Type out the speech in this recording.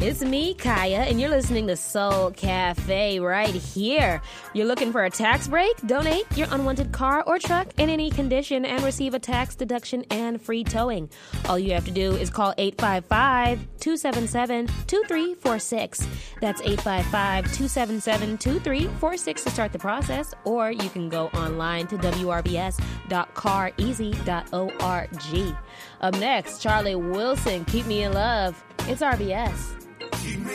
It's me, Kaya, and you're listening to Soul Cafe right here. You're looking for a tax break? Donate your unwanted car or truck in any condition and receive a tax deduction and free towing. All you have to do is call 855-277-2346. That's 855-277-2346 to start the process, or you can go online to wrbs.careasy.org. Up next, Charlie Wilson, Keep Me in Love. It's RBS. Keep me